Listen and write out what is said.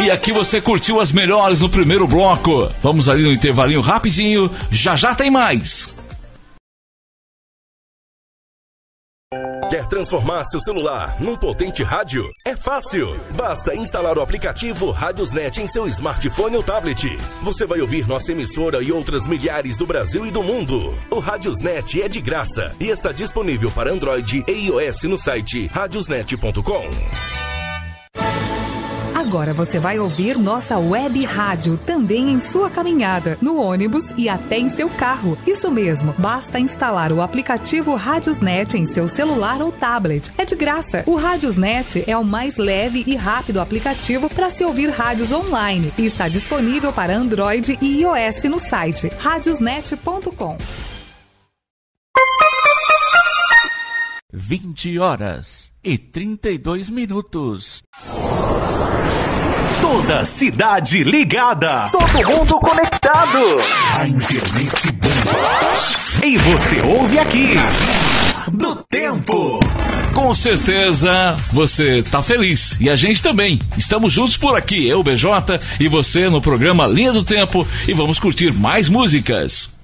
E aqui você curtiu as melhores no primeiro bloco. Vamos ali no intervalinho rapidinho, já já tem mais. Quer transformar seu celular num potente rádio? É fácil! Basta instalar o aplicativo Radiosnet em seu smartphone ou tablet. Você vai ouvir nossa emissora e outras milhares do Brasil e do mundo. O Radiosnet é de graça e está disponível para Android e iOS no site radiosnet.com. Agora você vai ouvir nossa web rádio também em sua caminhada, no ônibus e até em seu carro. Isso mesmo, basta instalar o aplicativo Radiosnet em seu celular ou tablet. É de graça. O Radiosnet é o mais leve e rápido aplicativo para se ouvir rádios online e está disponível para Android e iOS no site radiosnet.com. 20h32. Toda cidade ligada. Todo mundo conectado. A internet bomba. E você ouve aqui. Do Tempo. Com certeza você tá feliz. E a gente também. Estamos juntos por aqui. Eu, BJ, e você no programa Linha do Tempo. E vamos curtir mais músicas.